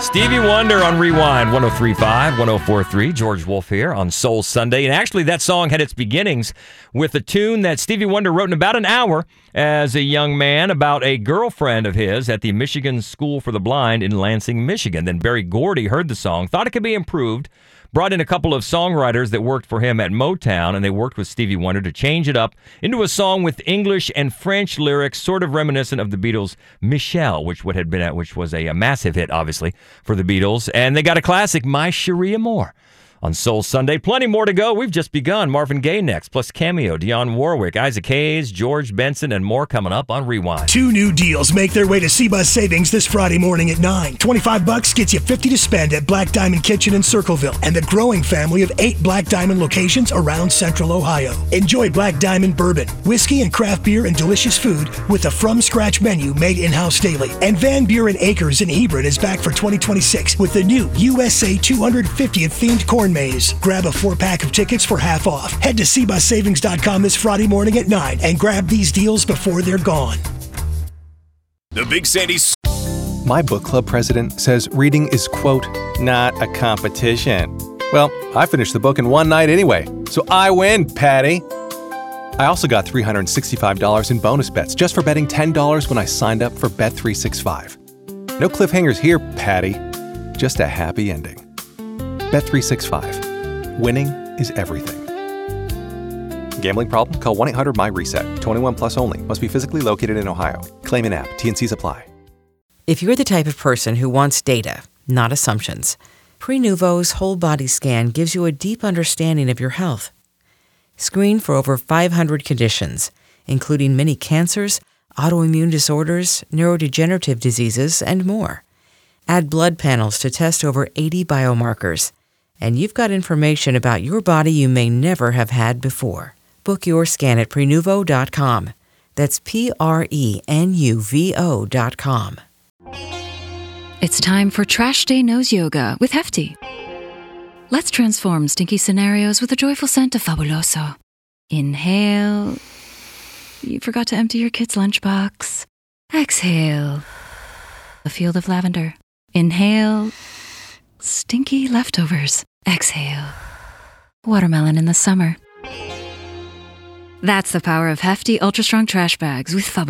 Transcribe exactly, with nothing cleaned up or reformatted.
Stevie Wonder on Rewind, one oh three point five, one oh four point three. George Wolf here on Soul Sunday. And actually, that song had its beginnings with a tune that Stevie Wonder wrote in about an hour as a young man about a girlfriend of his at the Michigan School for the Blind in Lansing, Michigan. Then Berry Gordy heard the song, thought it could be improved, brought in a couple of songwriters that worked for him at Motown, and they worked with Stevie Wonder to change it up into a song with English and French lyrics, sort of reminiscent of the Beatles' Michelle, which would have been at, which was a, a massive hit, obviously, for the Beatles. And they got a classic, My Cherie Amour, on Soul Sunday. Plenty more to go. We've just begun. Marvin Gaye next, plus Cameo, Dionne Warwick, Isaac Hayes, George Benson, and more coming up on Rewind. Two new deals make their way to C-Bus Savings this Friday morning at nine. twenty-five bucks gets you fifty to spend at Black Diamond Kitchen in Circleville and the growing family of eight Black Diamond locations around Central Ohio. Enjoy Black Diamond bourbon, whiskey and craft beer, and delicious food with a from-scratch menu made in-house daily. And Van Buren Acres in Hebron is back for twenty twenty-six with the new U S A two hundred fiftieth themed corn maze. Grab a four-pack of tickets for half off. Head to C bus savings dot com this Friday morning at nine and grab these deals before they're gone. The Big Sandy. My book club president says reading is, quote, not a competition. Well, I finished the book in one night anyway, so I win, Patty. I also got three hundred sixty-five dollars in bonus bets just for betting ten dollars when I signed up for Bet three sixty-five. No cliffhangers here, Patty. Just a happy ending. Bet three sixty-five. Winning is everything. Gambling problem? Call one eight hundred M Y reset. twenty-one plus only. Must be physically located in Ohio. Claim in app. T N Cs apply. If you're the type of person who wants data, not assumptions, Prenuvo's whole body scan gives you a deep understanding of your health. Screen for over five hundred conditions, including many cancers, autoimmune disorders, neurodegenerative diseases, and more. Add blood panels to test over eighty biomarkers. And you've got information about your body you may never have had before. Book your scan at Prenuvo dot com. That's P R E N U V O dot com. It's time for Trash Day Nose Yoga with Hefty. Let's transform stinky scenarios with a joyful scent of Fabuloso. Inhale. You forgot to empty your kid's lunchbox. Exhale. A field of lavender. Inhale. Stinky leftovers. Exhale. Watermelon in the summer. That's the power of Hefty Ultra Strong Trash Bags with Fabuloso.